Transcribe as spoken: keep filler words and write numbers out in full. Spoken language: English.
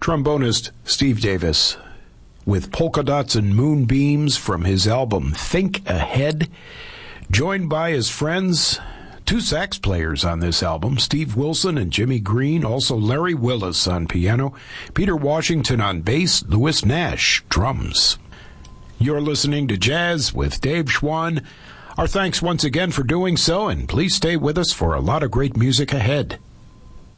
trombonist Steve Davis with Polka Dots and Moonbeams from his album Think Ahead, joined by his friends, two sax players on this album, Steve Wilson and Jimmy Green, also Larry Willis on piano, Peter Washington on bass, Louis Nash, drums. You're listening to Jazz with Dave Schwann. Our thanks once again for doing so, and please stay with us for a lot of great music ahead.